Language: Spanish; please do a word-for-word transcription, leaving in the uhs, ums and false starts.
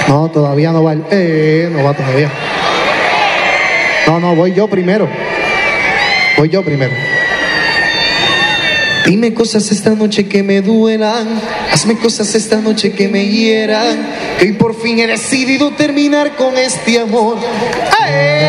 No, todavía no va. El, eh, no va todavía. No, no, voy yo primero. Voy yo primero. Dime cosas esta noche que me duelan. Hazme cosas esta noche que me hieran. Que hoy por fin he decidido terminar con este amor. ¡Ay!